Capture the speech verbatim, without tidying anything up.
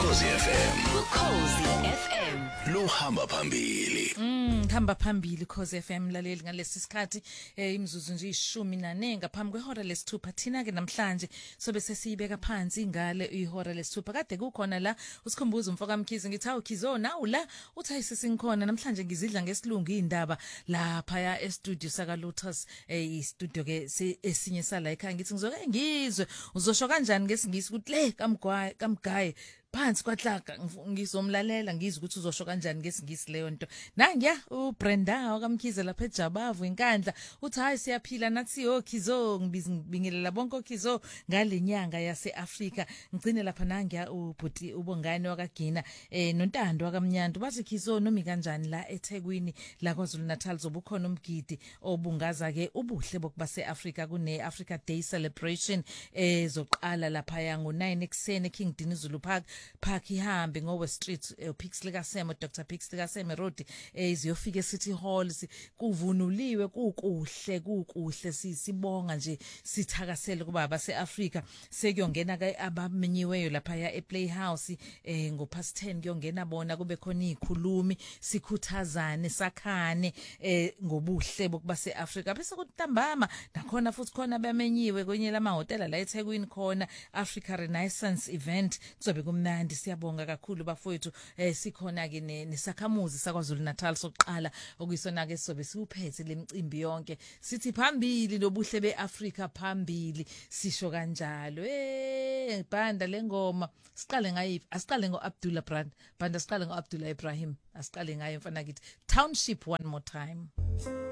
Ukhozi F M. Ukhozi F M. Lohamba phambili. Mm, hamba phambili Ukhozi F M laleli ngalesi sikhathi eh, imizuzu nje ishumi nane ngaphambi kwehora lesithupha thina ke namhlanje sobe sesiyibeka phansi ingale ihora lesithupha kade kukhona la usikhumbuza umfoka Mkhize ngithi awu Khizo nawu la uthi ayisisinkhona namhlanje ngizidla ngesilungu indaba lapha ya e-studio saka Lotus eh i-studio ke esinye sala ekhaya ngithi ngizoke ngizwe uzosho kanjani ngesingisi ukuthi le kamgwaye kamgaye phansi kwahlaka ngizomlalela ngizwe ukuthi uzosho kanjani ngesingisi leyo nto nangiya uBrenda okamkhize lapha eJabavu inkandla uthi hayi siyaphila nathi yo Khizo ngibingelela bonke oKhizo ngalenyanga yaseAfrika ngcine lapha nangiya ubhuti ubongane wakagina eh nontando wakamnyanto bathi Khizo nomi kanjani la eThekwini la KwaZulu Natal zobukhona umgidi obungaza ke ubuhle bokuba seAfrika kune Africa Day celebration ezoqala lapha yango nine ekseni eKing Dinizulu Park Park ihambe ngowe street uPix lika Semo Doctor Pix lika Semo Road eziyofika eCity Hall kuvunuliwe kukuhle kukuhle sisibonga nje sithakasele kuba baseAfrika sekuyongena ke abamenyiweyo lapha ya ePlayhouse eh ngo past ten kuyongena bona kube khona izikhulumi sikhuthazane sakhane eh ngobuhle bokuba seAfrika bese kuntambama nakhona futhi khona abamenyiwe kwenye lamahotela la eThekwini khona Africa Renaissance event kuzobe kumnandi siyabonga kakhulu bafowethu eh sikhona ke nesakhamuzi sakwaZulu Natal sokuqala okuyisona ke sobe siuphethe lemicimbi yonke sithi phambili lobuhle beAfrika phambili sisho kanjalo eh banda lengoma siqale ngayipi asiqale ngoAbdullah Brand banda siqale ngoAbdullah Ibrahim asiqale ngayo mfana kithi Township one more time.